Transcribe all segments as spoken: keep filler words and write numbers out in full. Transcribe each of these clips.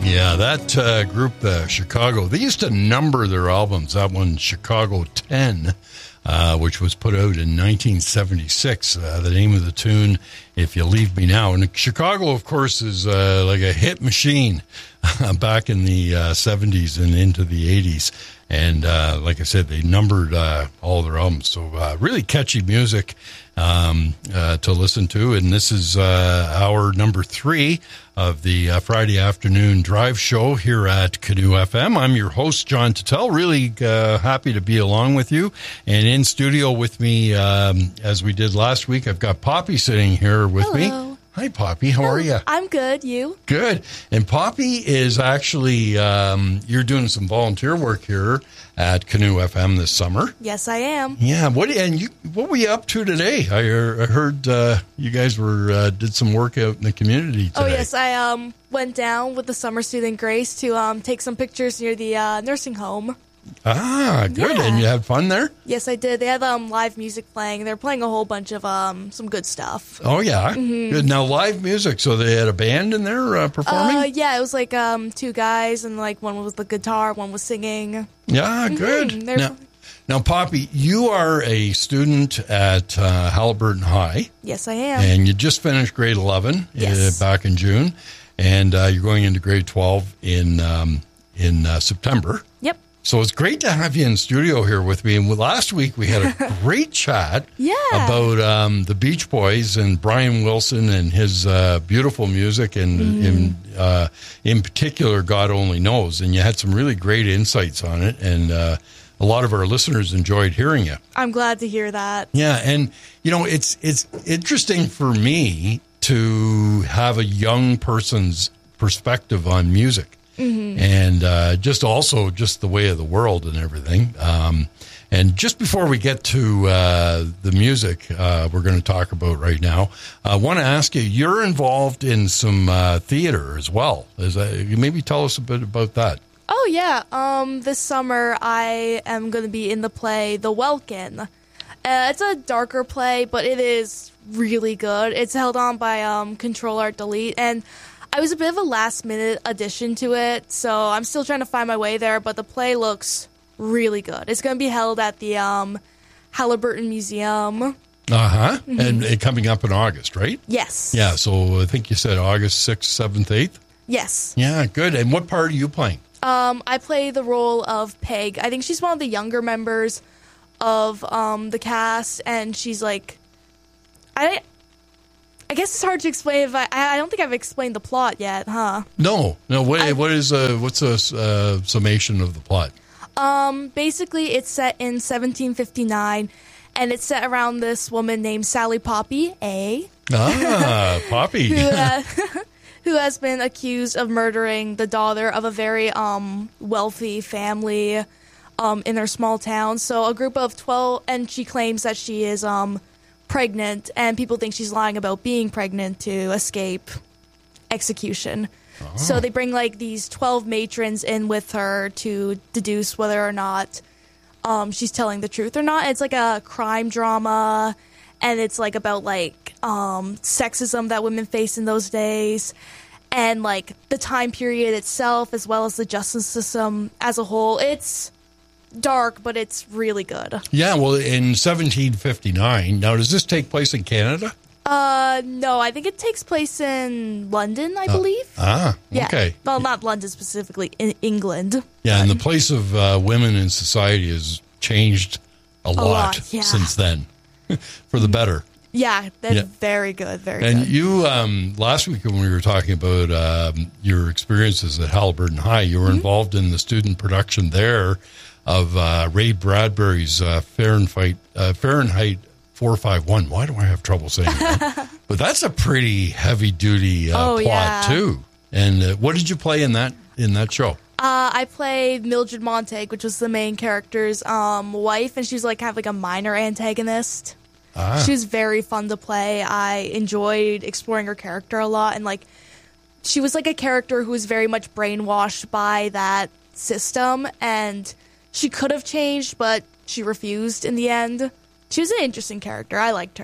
Yeah, that uh, group, uh, Chicago, they used to number their albums. That one, Chicago ten, uh, which was put out in nineteen seventy-six. Uh, the name of the tune, If You Leave Me Now. And Chicago, of course, is uh, like a hit machine back in the uh, seventies and into the eighties. And uh, like I said, they numbered uh, all their albums. So uh, really catchy music um, uh, to listen to. And this is uh, hour number three of the uh, Friday afternoon drive show here at Canoe F M. I'm your host, John Tuttle. Really uh, happy to be along with you. And in studio with me, um, as we did last week, I've got Poppy sitting here with Hello. me. Hi, Poppy. How are you? I'm good. You? Good. And Poppy is actually, um, you're doing some volunteer work here at Canoe F M this summer. Yes, I am. Yeah. What and you? What were you up to today? I, I heard uh, you guys were uh, did some work out in the community today. Oh yes, I um went down with the summer student Grace to um take some pictures near the uh, nursing home. Ah, good. Yeah. And you had fun there? Yes, I did. They had um live music playing. They're playing a whole bunch of um some good stuff. Oh yeah. Mm-hmm. Good. Now live music. So they had a band in there uh, performing. Uh, yeah, it was like um two guys and like one was the guitar, one was singing. Yeah, good. Mm-hmm. Now, now, Poppy, you are a student at uh, Halliburton High. Yes, I am. And you just finished grade eleven Yes. uh, back in June, and uh, you're going into grade twelve in um, in uh, September. Yep. So it's great to have you in studio here with me. And last week we had a great chat Yeah. about um, the Beach Boys and Brian Wilson and his uh, beautiful music, and Mm-hmm. in uh, in particular, God Only Knows. And you had some really great insights on it, and uh, a lot of our listeners enjoyed hearing you. I'm glad to hear that. Yeah, and you know, it's it's interesting for me to have a young person's perspective on music. Mm-hmm. And uh, just also just the way of the world and everything. Um, and just before we get to uh, the music uh, we're going to talk about right now, I want to ask you, you're involved in some uh, theater as well. Is that, maybe tell us a bit about that. Oh yeah. Um, this summer I am going to be in the play The Welkin. Uh, it's a darker play, but it is really good. It's held on by um, Control Art Delete, and I was a bit of a last-minute addition to it, so I'm still trying to find my way there, but the play looks really good. It's going to be held at the um, Halliburton Museum. Uh-huh. Mm-hmm. And, and coming up in August, right? Yes. Yeah, so I think you said August sixth, seventh, eighth? Yes. Yeah, good. And what part are you playing? Um, I play the role of Peg. I think she's one of the younger members of um, the cast, and she's like... I I guess it's hard to explain if I... I don't think I've explained the plot yet, huh? No. No, what, I, what is uh, what's a uh, summation of the plot? Um, basically, it's set in seventeen fifty-nine, and it's set around this woman named Sally Poppy, A. Ah, Poppy. who, uh, who has been accused of murdering the daughter of a very um wealthy family um in her small town. So a group of twelve, and she claims that she is um pregnant, and people think she's lying about being pregnant to escape execution. Oh. So they bring like these twelve matrons in with her to deduce whether or not um, she's telling the truth or not. It's like a crime drama, and it's like about like um, sexism that women face in those days, and like the time period itself, as well as the justice system as a whole. It's dark, but it's really good. Yeah, well, in seventeen fifty-nine. Now, does this take place in Canada? Uh, no, I think it takes place in London, I uh, believe. Ah, yeah. Okay. Well, not London specifically, in England. Yeah, and the place of uh, women in society has changed a, a lot, lot yeah. since then, for the better. Yeah, that's yeah. very good, very and good. And you, um, last week when we were talking about um, your experiences at Halliburton High, you were mm-hmm. involved in the student production there of uh, Ray Bradbury's uh, Fahrenheit, uh, Fahrenheit four five one. Why do I have trouble saying that? But that's a pretty heavy-duty uh, oh, plot, yeah. too. And uh, what did you play in that in that show? Uh, I played Mildred Montague, which was the main character's um, wife, and she was like kind of like a minor antagonist. Ah. She was very fun to play. I enjoyed exploring her character a lot, and like she was like a character who was very much brainwashed by that system, and she could have changed, but she refused in the end. She was an interesting character. I liked her.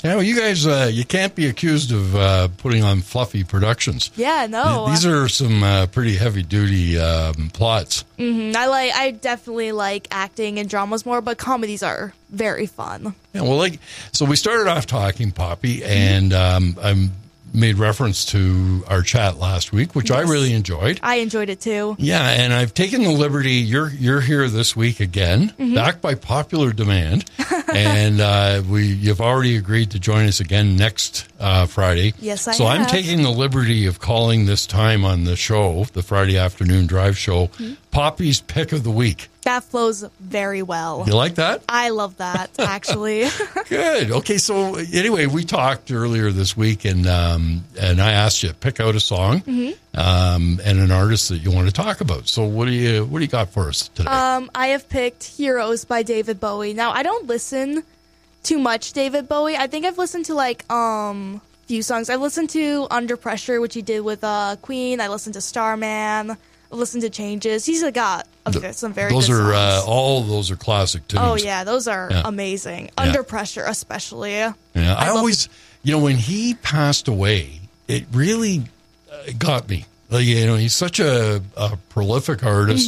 Yeah, well, you guys, uh, you can't be accused of uh, putting on fluffy productions. Yeah, no. Th- These are some uh, pretty heavy-duty um, plots. Mm-hmm. I like. I definitely like acting and dramas more, but comedies are very fun. Yeah, well, like, so we started off talking, Poppy, and um, I made reference to our chat last week, which Yes. I really enjoyed. I enjoyed it too. Yeah, and I've taken the liberty. You're you're here this week again, Mm-hmm. back by popular demand, and uh, we you've already agreed to join us again next uh, Friday. Yes, I So I'm have. taking the liberty of calling this time on the show, the Friday afternoon drive show, Mm-hmm. Poppy's Pick of the Week. That flows very well. You like that? I love that, actually. Good. Okay. So anyway, we talked earlier this week, and um, and I asked you to pick out a song Mm-hmm. um, and an artist that you want to talk about. So what do you what do you got for us today? um, I have picked Heroes by David Bowie. Now, I don't listen too much David Bowie. I think I've listened to, like, um, few songs. I've listened to Under Pressure, which he did with uh, Queen. I listened to Starman. I've listened to Changes. He's got a, some very those good are uh, songs. all of those are classic tunes. Oh, yeah, those are Yeah. amazing. Under Pressure, especially. Yeah, I, love- always, you know, when he passed away, it really uh, got me. Like, you know, he's such a, a prolific artist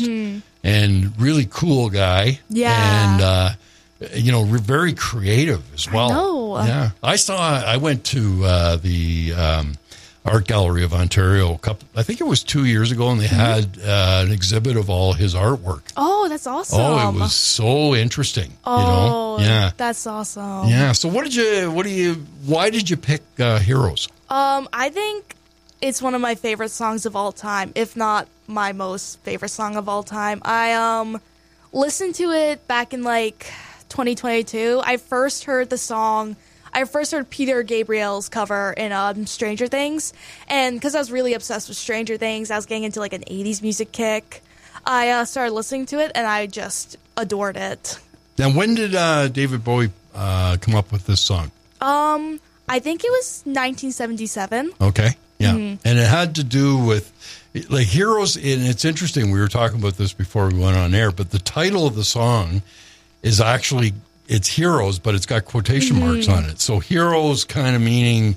and really cool guy. Mm-hmm. Yeah. and uh, you know, re- very creative as well. know. Yeah, I saw. I went to uh, the um, Art Gallery of Ontario a couple. I think it was two years ago, and they had uh, an exhibit of all his artwork. Oh, that's awesome. Oh, it was so interesting. Oh, you know? Yeah. that's awesome. Yeah. So, what did you? What do you? Why did you pick uh, Heroes? Um, I think it's one of my favorite songs of all time, if not my most favorite song of all time. I um listened to it back in like twenty twenty-two. I first heard the song. I first heard Peter Gabriel's cover in um, Stranger Things, and because I was really obsessed with Stranger Things, I was getting into like an eighties music kick. I uh, started listening to it, and I just adored it. Now, when did uh, David Bowie uh, come up with this song? Um, I think it was nineteen seventy-seven. Okay. Yeah. Mm-hmm. And it had to do with, like, Heroes. And it's interesting. We were talking about this before we went on air, but the title of the song is actually, it's Heroes, but it's got quotation Mm-hmm. marks on it. So Heroes kind of meaning,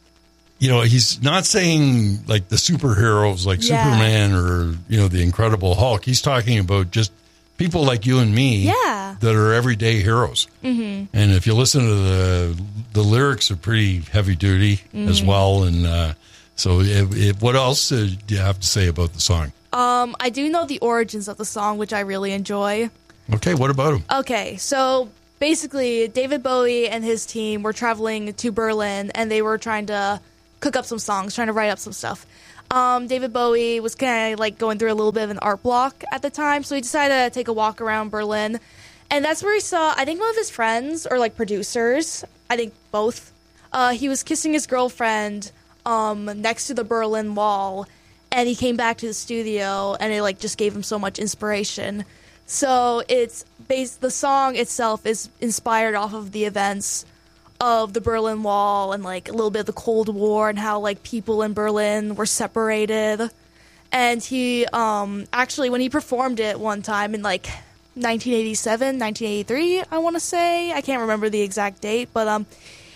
you know, he's not saying like the superheroes like Yeah. Superman or, you know, the Incredible Hulk. He's talking about just people like you and me Yeah. that are everyday heroes. Mm-hmm. And if you listen to the the lyrics are pretty heavy duty as Mm-hmm. well. And uh, so it, it, what else uh, do you have to say about the song? Um, I do know the origins of the song, which I really enjoy. Okay, what about him? Okay, so basically, David Bowie and his team were traveling to Berlin, and they were trying to cook up some songs, trying to write up some stuff. Um, David Bowie was kind of like going through a little bit of an art block at the time, so he decided to take a walk around Berlin, and that's where he saw, I think, one of his friends or like producers. I think both. Uh, he was kissing his girlfriend um, next to the Berlin Wall, and he came back to the studio, and it like just gave him so much inspiration. So it's based. The song itself is inspired off of the events of the Berlin Wall and like a little bit of the Cold War and how like people in Berlin were separated. And he um, actually, when he performed it one time in like nineteen eighty-seven, nineteen eighty-three, I want to say, I can't remember the exact date, but um,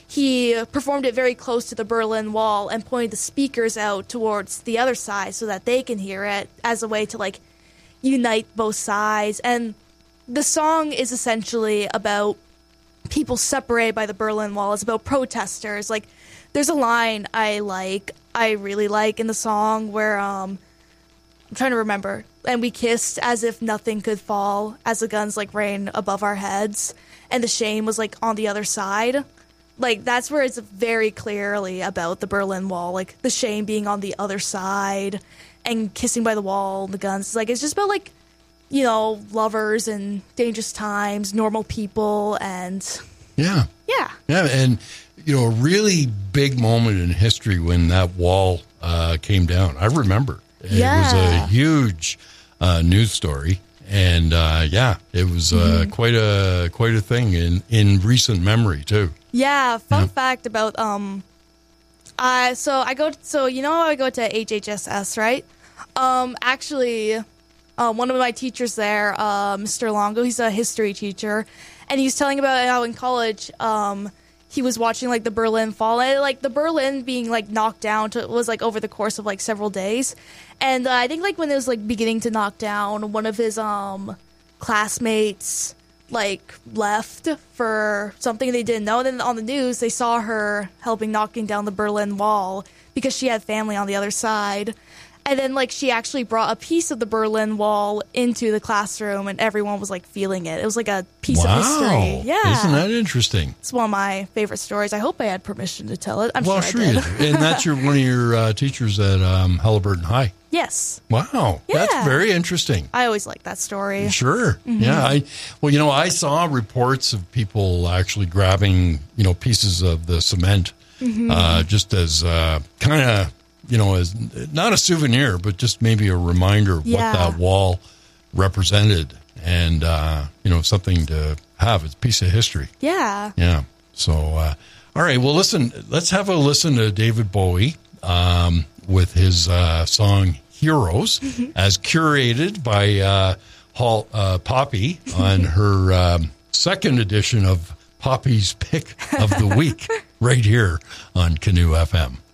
he performed it very close to the Berlin Wall and pointed the speakers out towards the other side so that they can hear it as a way to like unite both sides. And the song is essentially about people separated by the Berlin Wall. It's about protesters. Like, there's a line I like, I really like in the song where, um, I'm trying to remember, and we kissed as if nothing could fall as the guns, like, rain above our heads, and the shame was, like, on the other side. Like, that's where it's very clearly about the Berlin Wall, like, the shame being on the other side, and kissing by the wall, the guns. It's like, it's just about, like, you know, lovers and dangerous times, normal people, and Yeah. yeah. Yeah, and, you know, a really big moment in history when that wall uh, came down. I remember. It Yeah. was a huge uh, news story. And, uh, yeah, it was uh, Mm-hmm. quite a quite a thing in, in recent memory, too. Yeah, fun Yeah. fact about, um, I, so I go, so you know how I go to H H S S, right? Um, actually, uh, one of my teachers there, uh, Mister Longo, he's a history teacher, and he's telling about how in college, um, he was watching like the Berlin fall, and like the Berlin being like knocked down to, was like over the course of like several days. And uh, I think like when it was like beginning to knock down, one of his um classmates like left for something they didn't know. And then on the news, they saw her helping knocking down the Berlin Wall because she had family on the other side. And then, like, she actually brought a piece of the Berlin Wall into the classroom, and everyone was, like, feeling it. It was, like, a piece wow. of history. Yeah. Isn't that interesting? It's one of my favorite stories. I hope I had permission to tell it. I'm well, sure, sure I did. you do. And that's your, one of your uh, teachers at um, Halliburton High. Yes. Wow. Yeah. That's very interesting. I always like that story. Sure. Mm-hmm. Yeah. I, well, you know, I saw reports of people actually grabbing, you know, pieces of the cement mm-hmm. uh, just as uh, kind of, you know, as not a souvenir, but just maybe a reminder of yeah. what that wall represented and, uh, you know, something to have. It's a piece of history. Yeah. Yeah. So, uh, all right. Well, listen, let's have a listen to David Bowie um, with his uh, song Heroes mm-hmm. as curated by uh, Hall, uh, Poppy on her um, second edition of Poppy's Pick of the Week right here on Canoe F M.